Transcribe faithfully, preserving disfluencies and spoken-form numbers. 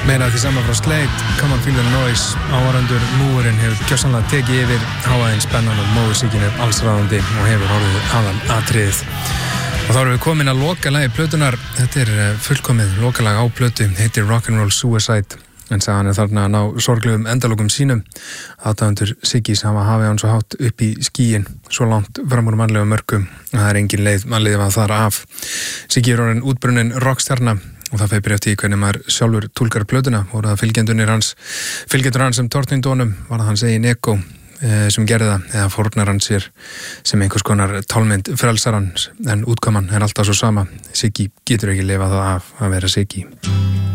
Meira því saman frá Slade, Come on Feel the Noise. Áhorfendur múurinn hefur gjörsamlega tekið yfir háaðinn spennan og móðursýkinu allsráðandi og hefur orðið aðal atriðið. Og þá erum við komin að lokalagi plötunar. Þetta er fullkomið lokalag á plötu, heitir Rock'n'Roll Suicide. En sagan er þarna að ná sorglegum endalokum sínum. Aðdáendur Siggys hafa hafið hann svo hátt upp í skýin, svo langt fram úr mannlegum mörkum að það er engin leið að lifa þar af. Siggy er orðinn útbrunnin rockstjarna og það feipir eftir hvernig maður sjálfur túlkar plötuna. Voru það fylgjendunir hans, fylgjendur hans sem tortindónum, var það hans eigin ego e, sem gerði það, eða fórnar hann sér sem einhvers konar tálmynd frelsarans, en útkoman er alltaf svo sama. Siggy getur ekki lifað það af að vera Siggy.